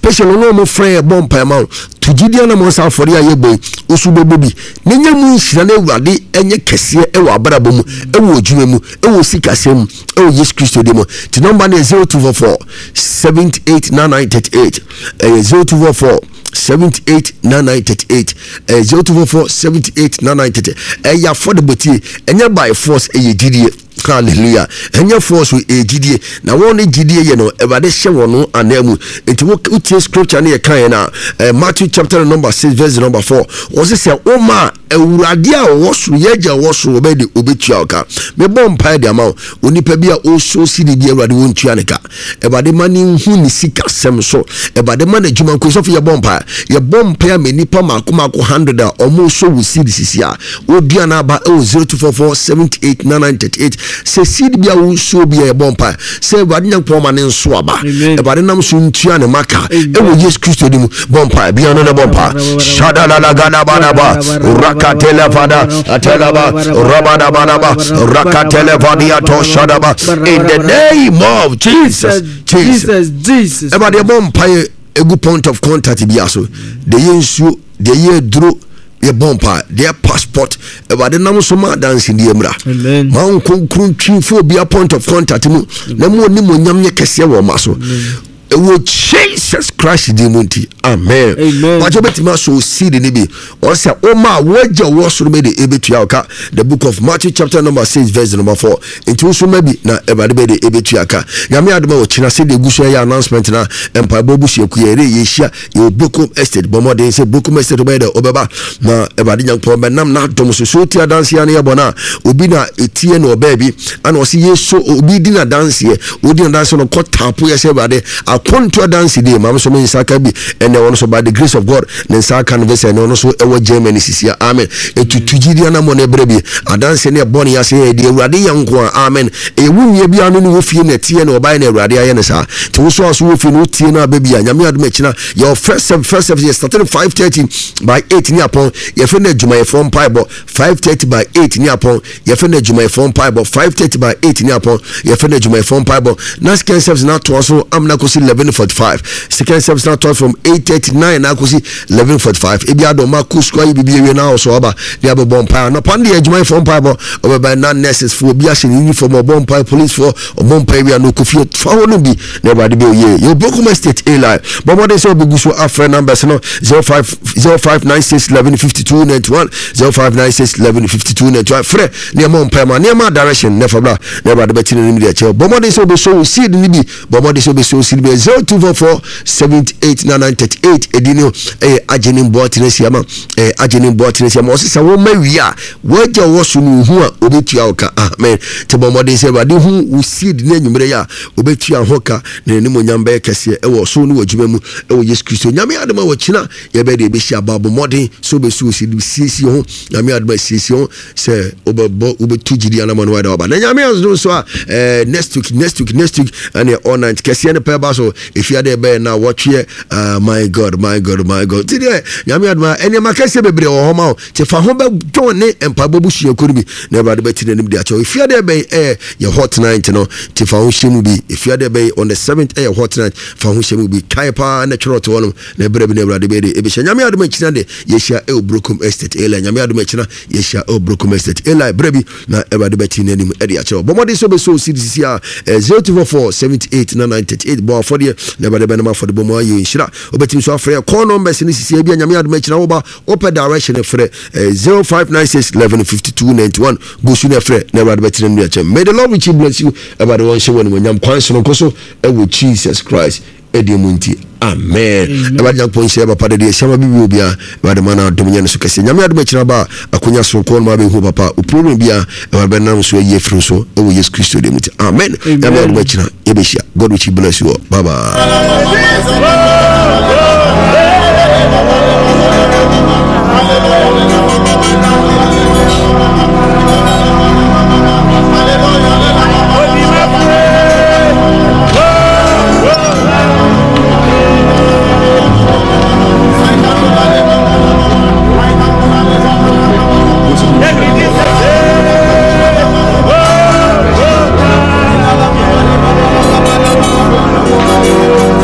patient no mo frɛ bomb pa ma to gidia na mo sa for ya yebo osu bebobi nenya mu nhira na Awurade enye kese e wa abrabɔ mu e wo odwuma mu e wo sikasem e wo Yesu Kristo de mo ti number na 0244 789938 0244 789938 0244 789938 ya affordable tie enya by force e yedidie. Hallelujah. Enya force we gidie na won gidie ye no Awurade hye wono anamu enti wo tie scripture na ye kan na Matthew chapter number 6 verse number 4 wo se oma Awurade a wo soro ye gya wo soro be de obetua oka me bom pa de ama onipa bi a o so si de bi Awurade won tua ne ka Awurade mani hu ni sika sem so Awurade man adwuma ko so ye bom pa ya me nipa mako 100 a omo so wo si de sisi a odua na ba 0244 789938 se seed bia wo so bia bompa se Awurade nyankopɔn ma ne nso aba Awurade nam so ntua ne maka e wo Yesu Kristo dim bompa bia no bompa shada la gana bana rakatele fada atelaba rabada bana rakatele vadia to shadaba in the name of Jesus Awurade bompa a good point of contact bia so the yensu the ye dro ye bompa their passport Awurade nam so ma dance in the emra ma nkonkron twifo bia point of contact mu na mo ni mo nyam ye kese wo maso wo Jesus Christ dimunti amen wajo betima so seed ni bi o say o ma waja wo so me de ebetua oka the book of Matthew chapter number 6 verse number 4 into so maybe na Awurade be de ebetua aka nyame adoma wo kina se de guso ya announcement na empire bobu sheku ye re ye hia ye Brokum Estate bomode se Brokum Estate be de obeba na Awurade nyankopɔn be nam na dom so tia dance ya na ye bona obi na etie na obabi ana o se yeso obi di na dance ye odi na dance no ko tapo ye se Awurade akonto dance dey mam so men saka bi ene wono so by the grace of God ne saka no vese no so ewo Germany sisia amen etutugidi na mo ne brebi adanse ne bone ya se dey Awurade yanko amen ewunye bia no wo fie na tie na obai na Awurade aye ne sa te wo so wo fie no tie na baby nyame adom akina your first year started 5:30 by 8 ni upon ye fe na adwuma ye from Bible 5:30 by 8 ni upon ye fe na adwuma ye from Bible 5:30 by 8 ni upon ye fe na adwuma ye from Bible na scan service na to so amna ko 11:45 second service now taught from 8:39 na kosi 11:45 ebi adoma kuskwa bibi ewe na also aba dia be bompa no pande adwuma from Bible oba na nurses for obi a uniform bompa police for bompa ewe no kofi fa no bi na Awurade be ye you Brokum Estate Eli but what they say be guso afre numbers no 0596115291 0596115291 frɛ ne bompa ma ne ma direction ne fa bla na Awurade be tine ni dia che but what they say be so seed ni bi but what they say be so seed be 0244 789938 edino ajenim boatinesi ama ajenim boatinesi ama osisa wo mawi a waja wo so no hu a obetua oka amen te bomode se Awurade hu wo seed na nwumre ya obetua hoka na nim onyamba kese wo so no wadwuma mu wo Yesu Kristo nyame adema wo kina ye be de be hia babo modern so be so seed sisi ho nyame adema sisi ho se obetu gidi anama no wada oba na nyame azo so next week and all night kese ne pe ba so if you are there now watch here my God today nyame adma ene makase bebre wo homa te fa ho be don ne empa bobu hie ko bi na Awurade beti nanim de acho if you are there your hot night no te fa ho hye bi if you are there on the 7th your hot night fa ho hye bi kai pa na tworo to wono na bre bi na Awurade be de e be hye nyame adma kina de ye hia Brokum Estate Eli nyame adma kina ye hia Brokum Estate Eli bre bi na Awurade beti nanim e de acho bomode so be so CDC 0244 789938 bo for the never be for the bomo you inshira obetim so afre call numbers ni sisi bia nyame adoma kina wo ba open direction frɛ 0596115291 go su na frɛ never be tinu ya chem may the Lord which bless you about the one show when nyam kwan so nkoso e wo Jesus Christ edimunti amen aba jankpon se ba pade de shama bibi obia ba de mana dominya no so kase nyame adoma kina ba akonya so ko no ma be hu papa o problem bia e ba nam so ye fru so e wo Yesu Kristo de muti amen nyame adoma kina e be hia God which bless you bye bye.